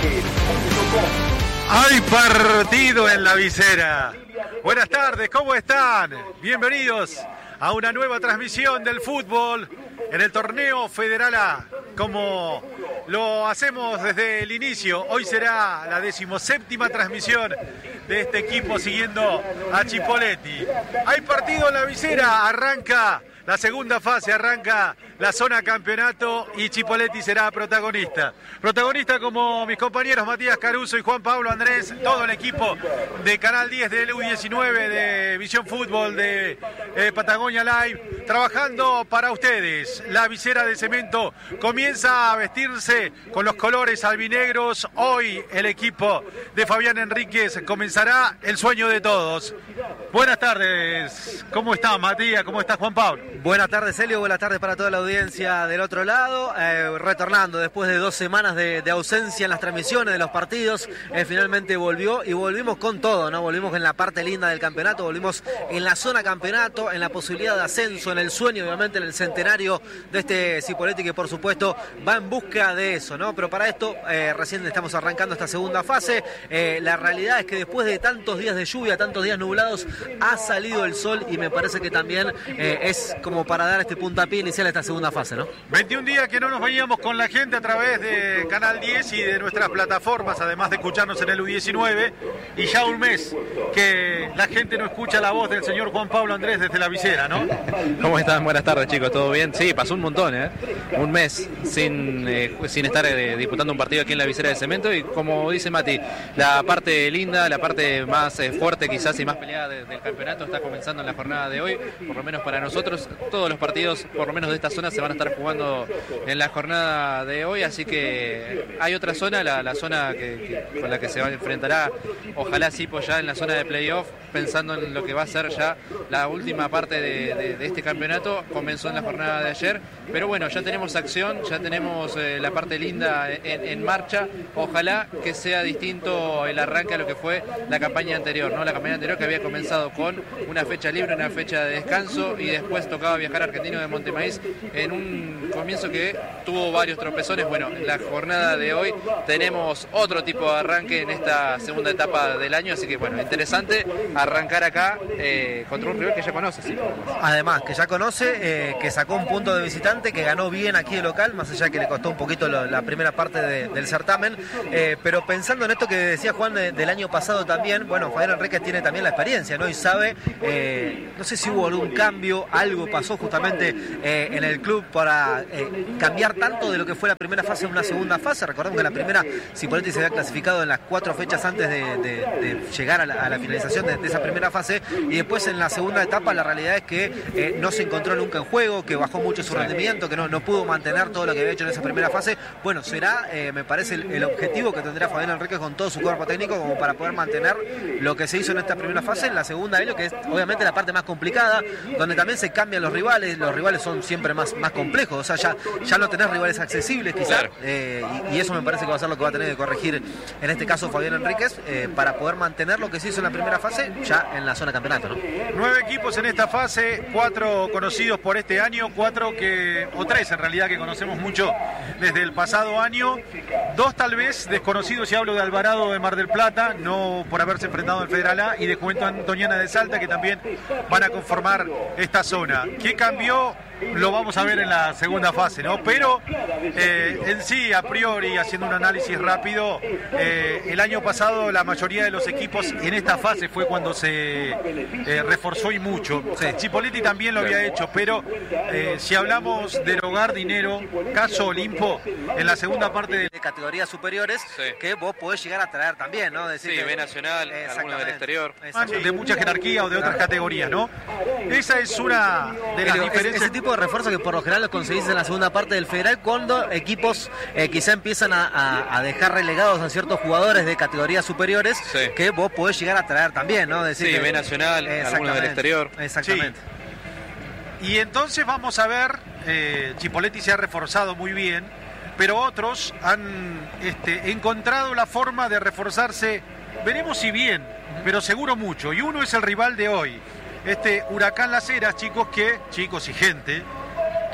Hay partido en la visera. Buenas tardes, ¿cómo están? Bienvenidos a una nueva transmisión del fútbol en el torneo Federal A, como lo hacemos desde el inicio. Hoy será la 17ª transmisión de este equipo siguiendo a Chipoleti. Hay partido en la visera, arranca la segunda fase, arranca la zona campeonato y Chipoleti será protagonista. Protagonista como mis compañeros Matías Caruso y Juan Pablo Andrés, todo el equipo de Canal 10, de U19, de Visión Fútbol, de Patagonia Live, trabajando para ustedes. La visera de cemento comienza a vestirse con los colores albinegros. Hoy el equipo de Fabián Enríquez comenzará el sueño de todos. Buenas tardes, ¿cómo está Matías? ¿Cómo está Juan Pablo? Buenas tardes, Helio, buenas tardes para toda la audiencia del otro lado, retornando después de 2 semanas de ausencia en las transmisiones de los partidos, finalmente volvió y volvimos con todo, ¿no? Volvimos en la parte linda del campeonato, volvimos en la zona campeonato, en la posibilidad de ascenso, en el sueño, obviamente, en el centenario de este Chipoleti, que por supuesto va en busca de eso, ¿no? Pero para esto recién estamos arrancando esta segunda fase. La realidad es que después de tantos días de lluvia, tantos días nublados, ha salido el sol y me parece que también es como para dar este puntapié inicial a esta segunda fase, ¿no? 21 días que no nos veíamos con la gente a través de Canal 10 y de nuestras plataformas, además de escucharnos en el U19, y ya un mes que la gente no escucha la voz del señor Juan Pablo Andrés desde la visera, ¿no? ¿Cómo están? Buenas tardes, chicos, ¿todo bien? Sí, pasó un montón, un mes sin estar disputando un partido aquí en la visera de cemento, y como dice Mati, la parte linda, la parte más fuerte quizás y más peleada del campeonato está comenzando en la jornada de hoy, por lo menos para nosotros. Todos los partidos, por lo menos de esta zona, se van a estar jugando en la jornada de hoy, así que hay otra zona, la zona con la que se enfrentará, ojalá sí, pues ya en la zona de playoff, pensando en lo que va a ser ya la última parte de este campeonato. Comenzó en la jornada de ayer, pero bueno, ya tenemos acción, ya tenemos la parte linda en marcha. Ojalá que sea distinto el arranque a lo que fue la campaña anterior, ¿no? La campaña anterior que había comenzado con una fecha libre, una fecha de descanso, y después tocaba viajar a Argentino de Montemaíz en un comienzo que tuvo varios tropezones. Bueno, en la jornada de hoy tenemos otro tipo de arranque en esta segunda etapa del año, así que bueno, interesante arrancar acá contra un rival que ya conoce, ¿sí? Además, que ya conoce, que sacó un punto de visitante, que ganó bien aquí de local, más allá que le costó un poquito la primera parte del certamen, pero pensando en esto que decía Juan del año pasado también, bueno, Fabián Enríquez tiene también la experiencia, ¿no? Y sabe, no sé si hubo algún cambio, algo pasó justamente en el club para cambiar tanto de lo que fue la primera fase a una segunda fase. Recordemos que la primera, Chipoleti se había clasificado en las 4 fechas antes de llegar a la finalización de esa primera fase, y después en la segunda etapa la realidad es que no se encontró nunca en juego, que bajó mucho su rendimiento, que no pudo mantener todo lo que había hecho en esa primera fase. Bueno, será, me parece, el objetivo que tendrá Fabián Enríquez con todo su cuerpo técnico, como para poder mantener lo que se hizo en esta primera fase. En la segunda, lo que es obviamente la parte más complicada, donde también se cambian los rivales son siempre más complejos, o sea, ya no tenés rivales accesibles quizás, claro. Y eso me parece que va a ser lo que va a tener que corregir en este caso Fabián Enríquez, para poder mantener lo que se hizo en la primera fase ya en la zona campeonato, ¿no? 9 equipos en esta fase, 4 conocidos por este año, 3 en realidad que conocemos mucho desde el pasado año, 2 tal vez desconocidos, y hablo de Alvarado de Mar del Plata, no por haberse enfrentado al Federal A, y de Juventud Antoniana de Salta, que también van a conformar esta zona. ¿Qué cambió? Lo vamos a ver en la segunda fase, ¿no? Pero en sí, a priori, haciendo un análisis rápido, el año pasado la mayoría de los equipos en esta fase fue cuando se reforzó y mucho. Sí. Chipoleti también lo había hecho, pero si hablamos de erogar dinero, caso Olimpo, en la segunda parte de categorías superiores, sí, que vos podés llegar a traer también, ¿no? Decir sí, B Nacional, algunos del exterior. De mucha jerarquía o de otras categorías, ¿no? Esa es una de las diferencias. Ese tipo de refuerzo que por lo general los conseguís en la segunda parte del Federal, cuando equipos quizá empiezan a dejar relegados a ciertos jugadores de categorías superiores, sí, que vos podés llegar a traer también, ¿no? Decir, sí, B Nacional, algunos del exterior. Exactamente. Sí. Y entonces vamos a ver, Chipoleti se ha reforzado muy bien, pero otros han encontrado la forma de reforzarse, veremos si bien, pero seguro mucho. Y uno es el rival de hoy, Huracán Las Heras, chicos y gente,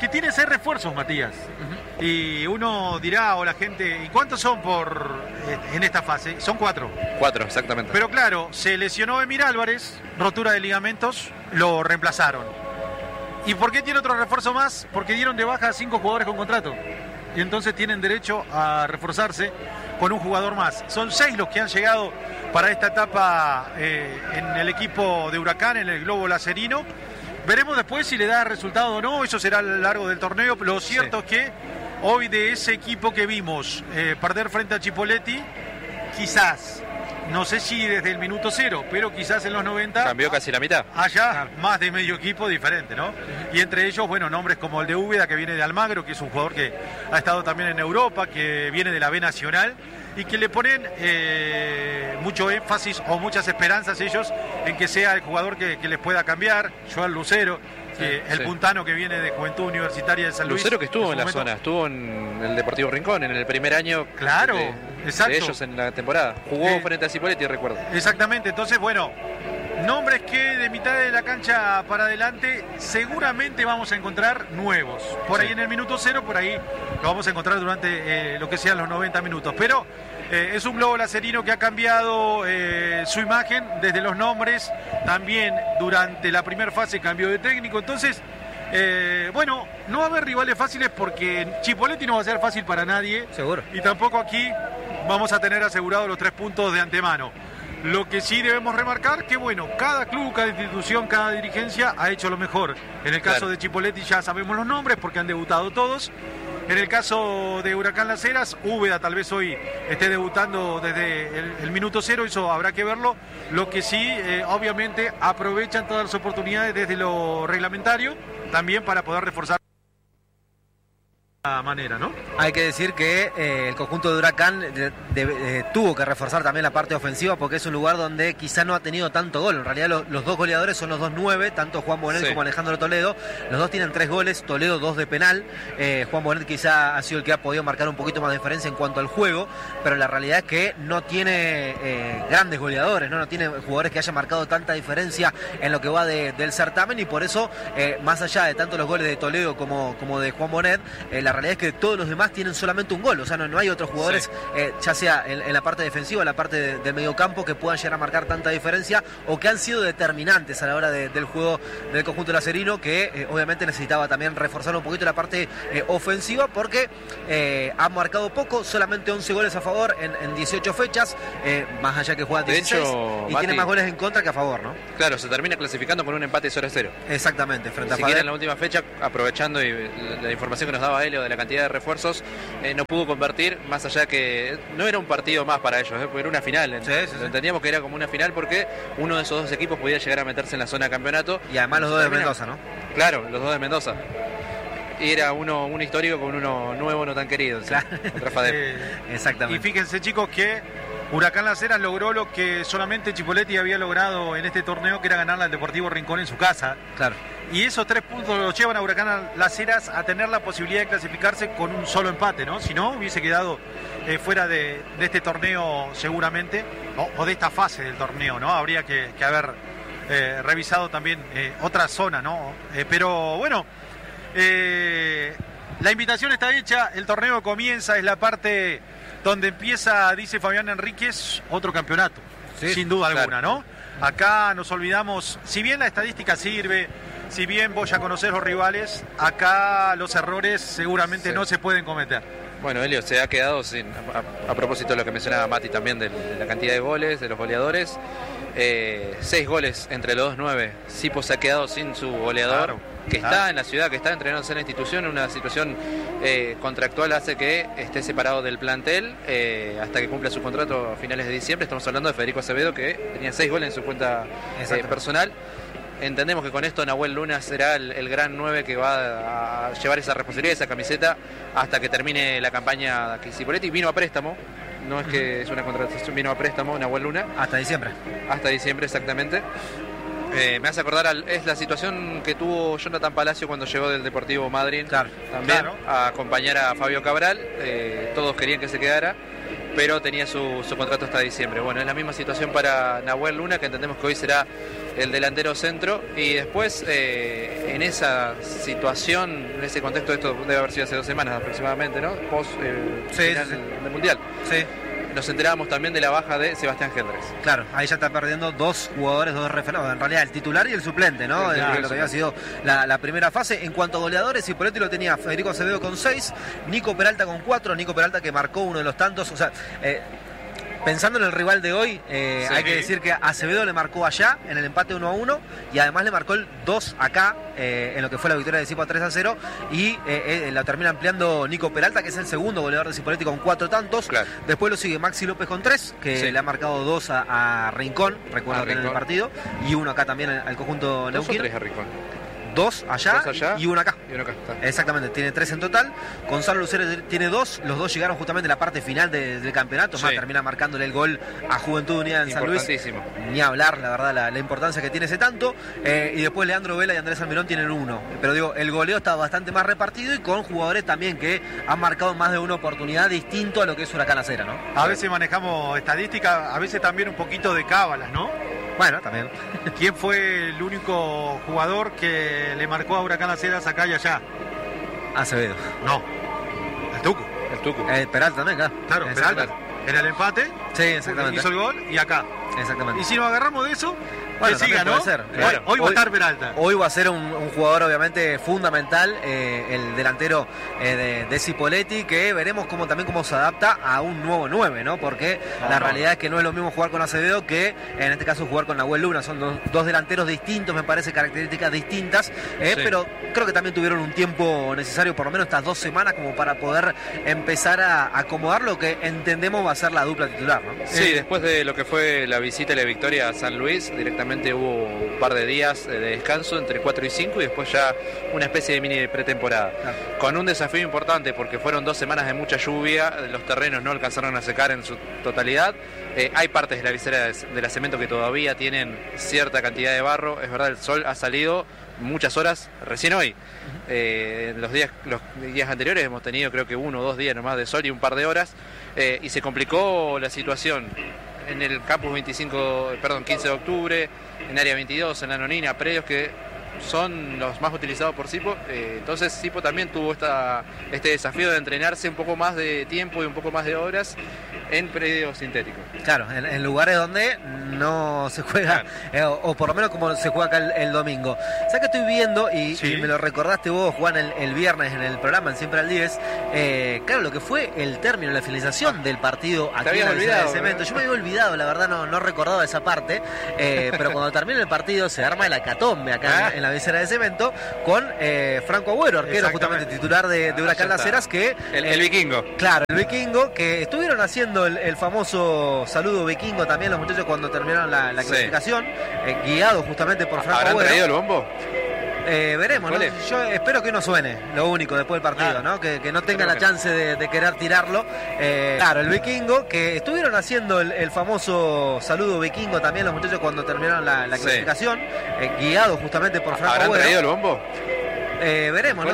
que tiene 6 refuerzos, Matías. Y uno dirá, o la gente, ¿y cuántos son en esta fase? Son 4. 4, exactamente. Pero claro, se lesionó Emir Álvarez, rotura de ligamentos, lo reemplazaron. ¿Y por qué tiene otro refuerzo más? Porque dieron de baja a 5 jugadores con contrato. Y entonces tienen derecho a reforzarse con un jugador más. Son 6 los que han llegado para esta etapa en el equipo de Huracán, en el globo lacerino. Veremos después si le da resultado o no, eso será a lo largo del torneo. Lo cierto es que hoy de ese equipo que vimos perder frente a Chipoleti, quizás, no sé si desde el minuto 0, pero quizás en los 90... Cambió casi la mitad. Haya más de medio equipo diferente, ¿no? Y entre ellos, bueno, nombres como el de Úbeda, que viene de Almagro, que es un jugador que ha estado también en Europa, que viene de la B Nacional, y que le ponen mucho énfasis o muchas esperanzas ellos en que sea el jugador que les pueda cambiar. Joan Lucero, el puntano que viene de Juventud Universitaria de San Luis. Lucero que estuvo en la zona, estuvo en el Deportivo Rincón en el primer año. Claro, exacto. De ellos en la temporada. Jugó frente a Cipolletti, recuerdo. Exactamente, entonces bueno, nombres que de mitad de la cancha para adelante seguramente vamos a encontrar nuevos. Por ahí en el minuto 0, por ahí lo vamos a encontrar durante lo que sean los 90 minutos. Pero es un globo lacerino que ha cambiado su imagen desde los nombres. También durante la primera fase cambió de técnico. Entonces, bueno, no va a haber rivales fáciles porque Chipoleti no va a ser fácil para nadie. Seguro. Y tampoco aquí vamos a tener asegurados los 3 puntos de antemano. Lo que sí debemos remarcar que, bueno, cada club, cada institución, cada dirigencia ha hecho lo mejor. En el caso de Chipoleti ya sabemos los nombres porque han debutado todos. En el caso de Huracán Las Heras, Úbeda tal vez hoy esté debutando desde el minuto 0, eso habrá que verlo. Lo que sí, obviamente, aprovechan todas las oportunidades desde lo reglamentario, también para poder reforzar manera, ¿no? Hay que decir que el conjunto de Huracán tuvo que reforzar también la parte ofensiva porque es un lugar donde quizá no ha tenido tanto gol. En realidad los 2 goleadores son los 2 9, tanto Juan Bonet como Alejandro Toledo. Los 2 tienen 3 goles, Toledo 2 de penal. Juan Bonet quizá ha sido el que ha podido marcar un poquito más de diferencia en cuanto al juego, pero la realidad es que no tiene grandes goleadores, no tiene jugadores que hayan marcado tanta diferencia en lo que va del certamen, y por eso, más allá de tanto los goles de Toledo como de Juan Bonet, la realidad es que todos los demás tienen solamente un gol, o sea, no hay otros jugadores, ya sea en la parte defensiva, en la parte de medio campo, que puedan llegar a marcar tanta diferencia o que han sido determinantes a la hora del juego del conjunto lacerino, que obviamente necesitaba también reforzar un poquito la parte ofensiva porque han marcado poco, solamente 11 goles a favor en 18 fechas, más allá que juegan 16, de hecho, y Mati, tiene más goles en contra que a favor, ¿no? Claro, se termina clasificando con un empate 0-0. Exactamente, frente a Siquiera Fadel. en la última fecha, aprovechando la información que nos daba Helio de la cantidad de refuerzos, no pudo convertir, más allá que no era un partido más para ellos, era una final. Entendíamos que era como una final porque uno de esos 2 equipos podía llegar a meterse en la zona de campeonato. Y además los 2 de Mendoza, ¿no? Claro, los 2 de Mendoza. Y era un histórico con uno nuevo no tan querido. Claro. Exactamente. Y fíjense, chicos, que Huracán Las Heras logró lo que solamente Chipoleti había logrado en este torneo, que era ganarle al Deportivo Rincón en su casa. Claro. Y esos 3 puntos los llevan a Huracán Las Heras a tener la posibilidad de clasificarse con un solo empate, ¿no? Si no, hubiese quedado fuera de este torneo seguramente, o de esta fase del torneo, ¿no? Habría que haber revisado también otra zona, ¿no? Pero bueno, la invitación está hecha, el torneo comienza, es la parte donde empieza, dice Fabián Enríquez, otro campeonato, sin duda alguna, ¿no? Acá nos olvidamos, si bien la estadística sirve, si bien vos ya conocés los rivales, acá los errores seguramente no se pueden cometer. Bueno, Helio, se ha quedado sin, a propósito de lo que mencionaba Mati también, de la cantidad de goles, de los goleadores, 6 goles entre los 2-9. Sipo se ha quedado sin su goleador, está en la ciudad, que está entrenándose en la institución. Una situación contractual hace que esté separado del plantel hasta que cumpla su contrato a finales de diciembre. Estamos hablando de Federico Acevedo, que tenía 6 goles en su cuenta personal. Entendemos que con esto Nahuel Luna será el gran 9 que va a llevar esa responsabilidad, esa camiseta, hasta que termine la campaña que Cipolletti vino a préstamo. No es que es una contratación, vino a préstamo Nahuel Luna. Hasta diciembre. Hasta diciembre, exactamente. Me hace acordar, es la situación que tuvo Jonathan Palacio cuando llegó del Deportivo Madryn, también a acompañar a Fabio Cabral. Todos querían que se quedara. pero tenía su contrato hasta diciembre. Bueno, es la misma situación para Nahuel Luna, que entendemos que hoy será el delantero centro, y después en esa situación, en ese contexto, esto debe haber sido hace 2 semanas aproximadamente, ¿no? Post final del Mundial. Sí. Nos enterábamos también de la baja de Sebastián Hendricks. Claro, ahí ya está perdiendo 2 jugadores, 2 referentes, en realidad el titular y el suplente, ¿no? Lo que había sido la primera fase. En cuanto a goleadores, Cipolletti lo tenía Federico Acevedo con 6, Nico Peralta con 4, Nico Peralta que marcó uno de los tantos, o sea... pensando en el rival de hoy, hay que decir que Acevedo le marcó allá en el empate 1-1 y además le marcó el 2 acá en lo que fue la victoria de Cipo 3-0 y la termina ampliando Nico Peralta, que es el segundo goleador de Cipolletti con 4 tantos. Claro. Después lo sigue Maxi López con 3, que le ha marcado 2 a Rincón, recuerdo que en el partido, y 1 acá también al conjunto Neuquén. 2 o 3 a Rincón. 2 allá y 1 acá. Y 1 acá está. Exactamente, tiene 3 en total. Gonzalo Lucero tiene 2. Los 2 llegaron justamente en la parte final del campeonato. Más termina marcándole el gol a Juventud Unida en San Luis. Ni hablar, la verdad, la importancia que tiene ese tanto. Y después Leandro Vela y Andrés Almirón tienen 1. Pero digo, el goleo está bastante más repartido y con jugadores también que han marcado más de una oportunidad distinto a lo que es Huracán Acera, ¿no? A veces manejamos estadística, a veces también un poquito de cábalas, ¿no? Bueno, también. ¿Quién fue el único jugador que le marcó a Huracán Aceras acá y allá? Acevedo. No, el Tucu. Peralta también, claro. Claro, Peralta. En el empate, sí, exactamente. Hizo el gol y acá. Exactamente. Y si nos agarramos de eso, bueno, que siga, ¿no? Hoy va a estar Peralta. Hoy va a ser un jugador obviamente fundamental, el delantero de Cipolletti, que veremos cómo se adapta a un nuevo 9, ¿no? Porque la realidad es que no es lo mismo jugar con Acevedo que en este caso jugar con Nahuel Luna. Son dos delanteros distintos, me parece, características distintas, pero creo que también tuvieron un tiempo necesario, por lo menos estas 2 semanas, como para poder empezar a acomodar lo que entendemos va a ser la dupla titular, ¿no? Sí, después de lo que fue la visita y la victoria a San Luis, directamente hubo un par de días de descanso entre 4 y 5 y después ya una especie de mini pretemporada. Claro. Con un desafío importante porque fueron 2 semanas de mucha lluvia, los terrenos no alcanzaron a secar en su totalidad. Hay partes de la visera de la Cemento que todavía tienen cierta cantidad de barro. Es verdad, el sol ha salido muchas horas recién hoy. Los días anteriores hemos tenido creo que 1 o 2 días nomás de sol y un par de horas, y se complicó la situación en el campus 15 de octubre, en área 22, en la Nonina, predios que son los más utilizados por Cipo. Entonces Cipo también tuvo este desafío de entrenarse un poco más de tiempo y un poco más de horas en predios sintéticos. Claro, en lugares donde no se juega, o por lo menos como se juega acá el domingo. ¿Sabes que estoy viendo? Y me lo recordaste vos, Juan, el viernes en el programa, en Siempre al 10. Claro, lo que fue el término, la finalización del partido aquí en la visera de Cemento. Yo me había olvidado, la verdad, no recordaba esa parte. Pero cuando termina el partido se arma el hecatombe acá en la visera de Cemento con Franco Agüero, arquero justamente titular de Huracán Las Heras, que el vikingo. Claro, el vikingo, que estuvieron haciendo el famoso saludo vikingo también los muchachos cuando terminaron la clasificación, guiado justamente por Franco Agüero. ¿Habrán traído el bombo? Veremos, ¿no? Yo espero que no suene, lo único, después del partido, ¿no? Que no tengan la chance de querer tirarlo. Claro, el vikingo, que estuvieron haciendo el famoso saludo vikingo también los muchachos cuando terminaron la clasificación, guiado justamente por Franco Agüero. ¿Habrán traído el bombo? Veremos, ¿no?